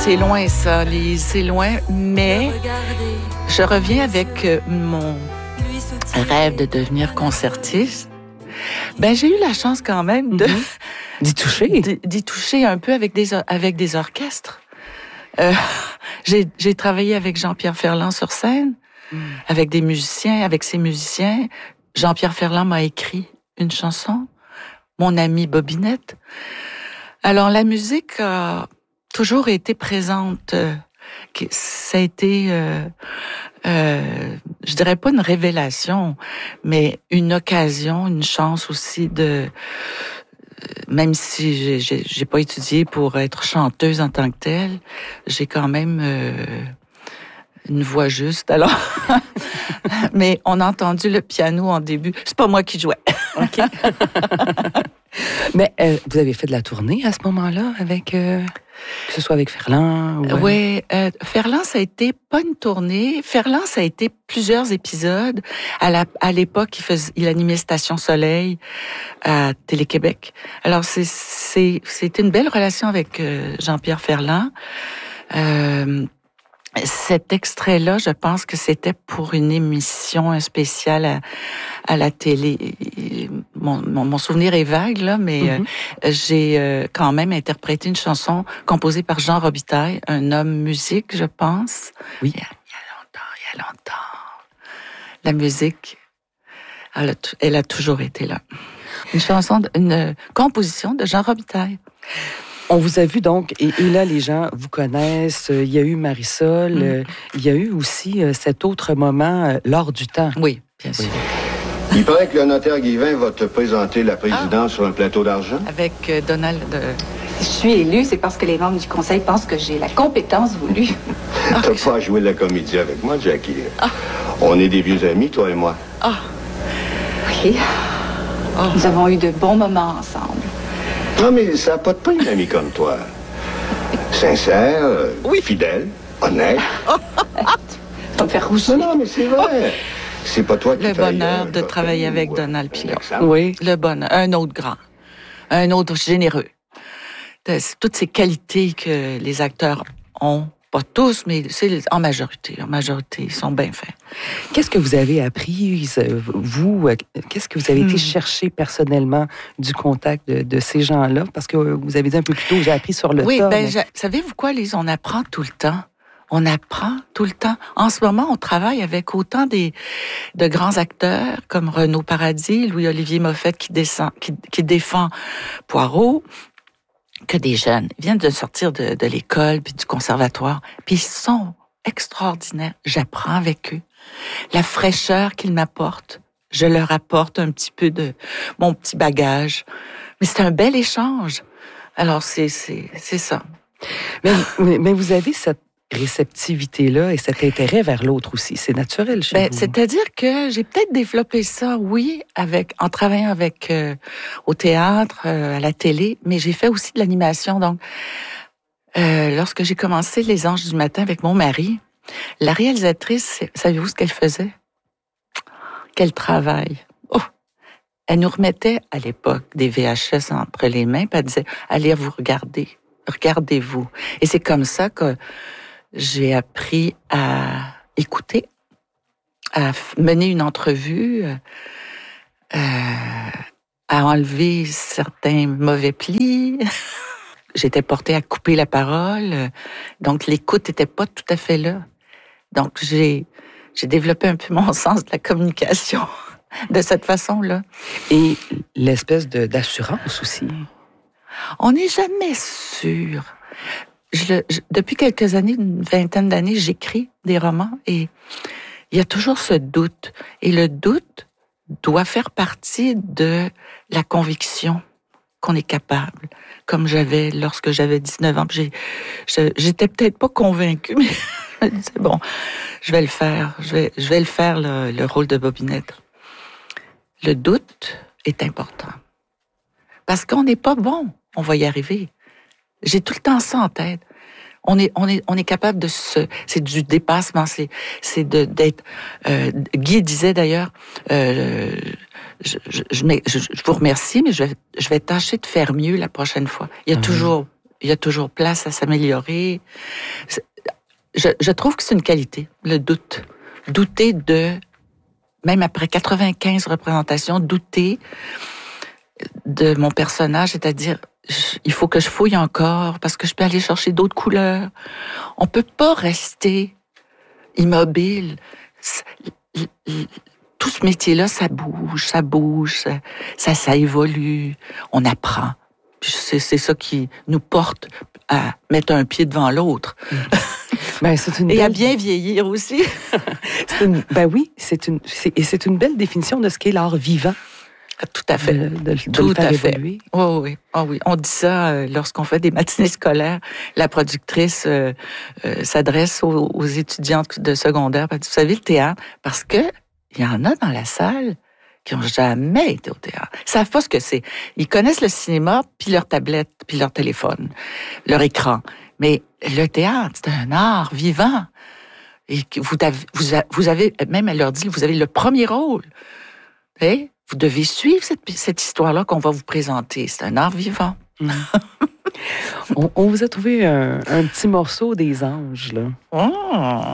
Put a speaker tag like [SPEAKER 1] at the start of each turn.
[SPEAKER 1] C'est loin ça, Lise, c'est loin, mais je reviens avec mon rêve de devenir concertiste. Ben, j'ai eu la chance quand même de d'y toucher un peu avec des orchestres. J'ai travaillé avec Jean-Pierre Ferland sur scène, avec des musiciens, avec ses musiciens. Jean-Pierre Ferland m'a écrit une chanson, Mon ami Bobinette. Alors, la musique a toujours été présente. Ça a été, je dirais pas une révélation, mais une occasion, une chance aussi de, même si j'ai pas étudié pour être chanteuse en tant que telle, j'ai quand même une voix juste. Alors, mais on a entendu le piano en début. C'est pas moi qui jouais.
[SPEAKER 2] OK. Mais vous avez fait de la tournée à ce moment-là avec, que ce soit avec Ferland ou...
[SPEAKER 1] Oui, Ferland, ça a été pas une tournée. Ferland, ça a été plusieurs épisodes. À l'époque, il animait Station Soleil à Télé-Québec. Alors, c'était une belle relation avec Jean-Pierre Ferland. Cet extrait-là, je pense que c'était pour une émission spéciale à la télé. Mon souvenir est vague, là, mais j'ai quand même interprété une chanson composée par Jean Robitaille, un homme musique, je pense.
[SPEAKER 2] Oui.
[SPEAKER 1] Il y a longtemps. La musique, elle a toujours été là. Une composition de Jean Robitaille.
[SPEAKER 2] On vous a vu donc, et là, les gens vous connaissent. Il y a eu Marisol. Il y a eu aussi cet autre moment, l'or du temps.
[SPEAKER 1] Oui, bien sûr.
[SPEAKER 3] Il paraît que le notaire Guivin va te présenter la présidence sur un plateau d'argent.
[SPEAKER 1] Avec Donald.
[SPEAKER 4] Si je suis élue, c'est parce que les membres du conseil pensent que j'ai la compétence voulue.
[SPEAKER 3] T'as pas à jouer la comédie avec moi, Jackie. On est des vieux amis, toi et moi.
[SPEAKER 4] OK. Nous avons eu de bons moments ensemble.
[SPEAKER 3] Non, mais ça n'a pas de prix, une amie comme toi. Sincère, fidèle, honnête.
[SPEAKER 4] Tu vas me faire rougir.
[SPEAKER 3] Non, mais c'est vrai. C'est pas toi qui
[SPEAKER 1] Le bonheur de travailler avec Donald Pilon.
[SPEAKER 2] Oui.
[SPEAKER 1] Le bonheur. Un autre grand. Un autre généreux. Toutes ces qualités que les acteurs ont. Pas tous, mais c'est en majorité. En majorité, ils sont bien faits.
[SPEAKER 2] Qu'est-ce que vous avez appris, vous? Qu'est-ce que vous avez été chercher personnellement du contact de ces gens-là? Parce que vous avez dit un peu plus tôt, j'ai appris sur le tas.
[SPEAKER 1] Oui, savez-vous quoi, Lise? On apprend tout le temps. On apprend tout le temps. En ce moment, on travaille avec autant de grands acteurs comme Renaud Paradis, Louis-Olivier Moffett qui défend Poirot, que des jeunes. Ils viennent de sortir de l'école puis du conservatoire, puis ils sont extraordinaires. J'apprends avec eux. La fraîcheur qu'ils m'apportent, je leur apporte un petit peu de mon petit bagage. Mais c'est un bel échange. Alors, c'est ça.
[SPEAKER 2] Mais vous avez cette réceptivité-là et cet intérêt vers l'autre aussi. C'est naturel chez vous.
[SPEAKER 1] C'est-à-dire que j'ai peut-être développé ça, oui, en travaillant avec au théâtre, à la télé, mais j'ai fait aussi de l'animation. Donc, lorsque j'ai commencé Les Anges du matin avec mon mari, la réalisatrice, savez-vous ce qu'elle faisait? Quel travail! Oh! Elle nous remettait, à l'époque, des VHS entre les mains, puis elle disait, allez vous regarder, regardez-vous. Et c'est comme ça que j'ai appris à écouter, à mener une entrevue, à enlever certains mauvais plis. J'étais portée à couper la parole, donc l'écoute n'était pas tout à fait là. Donc j'ai développé un peu mon sens de la communication de cette façon-là.
[SPEAKER 2] Et l'espèce d'assurance aussi.
[SPEAKER 1] On n'est jamais sûr. Depuis quelques années, une vingtaine d'années, j'écris des romans et il y a toujours ce doute. Et le doute doit faire partie de la conviction qu'on est capable. Comme j'avais lorsque j'avais 19 ans. J'étais peut-être pas convaincue, mais je me disais, bon, je vais le faire. Je vais le faire, le rôle de Bobinette. Le doute est important. Parce qu'on n'est pas bon. On va y arriver. J'ai tout le temps ça en tête. On est capable de c'est du dépassement, c'est d'être. Guy disait d'ailleurs, je vous remercie, mais je vais tâcher de faire mieux la prochaine fois. Il y a toujours il y a toujours place à s'améliorer. Je trouve que c'est une qualité, le doute. Douter même après 95 représentations, douter de mon personnage, c'est-à-dire, il faut que je fouille encore parce que je peux aller chercher d'autres couleurs. On peut pas rester immobile. Tout ce métier-là, ça bouge, ça évolue. On apprend. C'est ça qui nous porte à mettre un pied devant l'autre.
[SPEAKER 2] Ben,
[SPEAKER 1] et à bien vieillir aussi.
[SPEAKER 2] Oui, c'est une belle définition de ce qu'est l'art vivant.
[SPEAKER 1] Tout à fait.
[SPEAKER 2] Tout à fait.
[SPEAKER 1] Oh, oui. On dit ça lorsqu'on fait des matinées scolaires. La productrice s'adresse aux étudiantes de secondaire. Vous savez, le théâtre, parce que il y en a dans la salle qui n'ont jamais été au théâtre. Ils savent pas ce que c'est. Ils connaissent le cinéma, puis leur tablette, puis leur téléphone, leur écran. Mais le théâtre, c'est un art vivant. Et vous avez, même elle leur dit, vous avez le premier rôle. Et vous devez suivre cette histoire-là qu'on va vous présenter. C'est un art vivant.
[SPEAKER 2] On vous a trouvé un petit morceau des Anges, là.
[SPEAKER 1] Oh.